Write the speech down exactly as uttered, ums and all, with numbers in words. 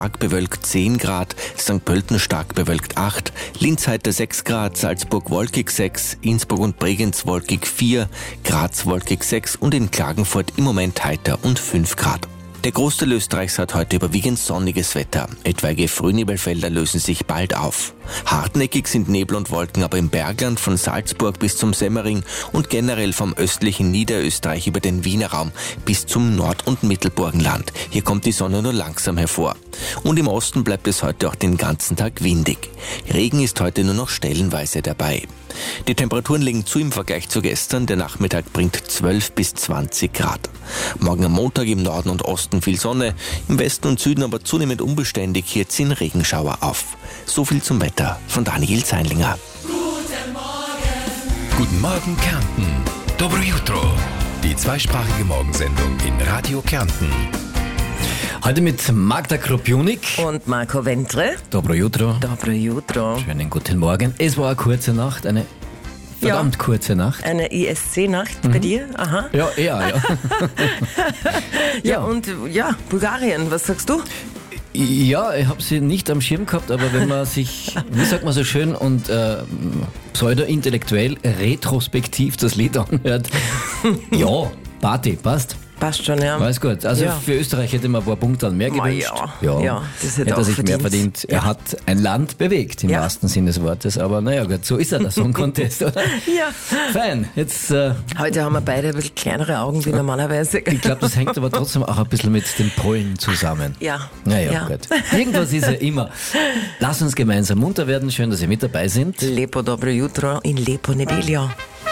stark bewölkt zehn Grad, Sankt Pölten stark bewölkt acht, Linz heiter sechs Grad, Salzburg wolkig sechs, Innsbruck und Bregenz wolkig vier, Graz wolkig sechs und in Klagenfurt im Moment heiter und fünf Grad. Der Großteil Österreichs hat heute überwiegend sonniges Wetter. Etwaige Frühnebelfelder lösen sich bald auf. Hartnäckig sind Nebel und Wolken aber im Bergland von Salzburg bis zum Semmering und generell vom östlichen Niederösterreich über den Wiener Raum bis zum Nord- und Mittelburgenland. Hier kommt die Sonne nur langsam hervor. Und im Osten bleibt es heute auch den ganzen Tag windig. Regen ist heute nur noch stellenweise dabei. Die Temperaturen legen zu im Vergleich zu gestern. Der Nachmittag bringt zwölf bis zwanzig Grad. Morgen am Montag im Norden und Osten viel Sonne, im Westen und Süden aber zunehmend unbeständig. Hier ziehen Regenschauer auf. So viel zum Wetter von Daniel Zeinlinger. Guten Morgen. Guten Morgen Kärnten. Dobro jutro. Die zweisprachige Morgensendung in Radio Kärnten. Heute mit Magda Kropjunik und Marco Ventre. Dobro jutro. Dobro jutro. Schönen guten Morgen. Es war eine kurze Nacht, eine verdammt ja. kurze Nacht. Eine I S C-Nacht mhm. bei dir? Aha. Ja, eher, ja. ja. Ja, und ja, Bulgarien, was sagst du? Ja, ich habe sie nicht am Schirm gehabt, aber wenn man sich, wie sagt man so schön, und äh, pseudo-intellektuell retrospektiv das Lied anhört, ja, Party, passt. Passt schon, ja. Alles gut. Also ja. für Österreich hätte man ein paar Punkte mehr gewünscht. Ja, ja. ja das hätte, hätte er sich verdient. mehr verdient. Er ja. hat ein Land bewegt, im ja. wahrsten Sinne des Wortes. Aber naja, gut, so ist er, der Song Contest, oder? Ja. Fein. Jetzt, äh, heute haben wir beide ein bisschen kleinere Augen wie normalerweise. Ich glaube, das hängt aber trotzdem auch ein bisschen mit den Polen zusammen. Ja. Naja, ja. gut. Irgendwas ist ja immer. Lass uns gemeinsam munter werden. Schön, dass ihr mit dabei sind. Lepo dobro jutro in Lepo Nedeljo.